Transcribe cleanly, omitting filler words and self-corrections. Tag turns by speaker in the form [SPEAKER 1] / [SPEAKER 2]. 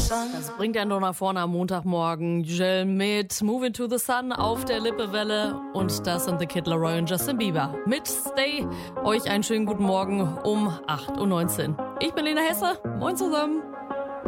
[SPEAKER 1] Das bringt einen doch nach vorne am Montagmorgen. Giselle mit Moving to the Sun auf der Lippewelle. Und das sind The Kid Laroi und Justin Bieber mit Stay. Euch einen schönen guten Morgen um 8.19 Uhr. Ich bin Lena Hesse. Moin zusammen.